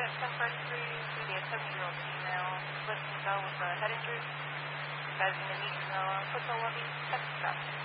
at 10:33 for the 70-year-old female with a head injury. Guys in the meeting in the hotel lobby. Text traffic.